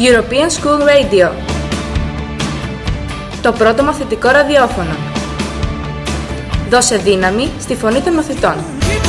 European School Radio, το πρώτο μαθητικό ραδιόφωνο. Δώσε δύναμη στη φωνή των μαθητών.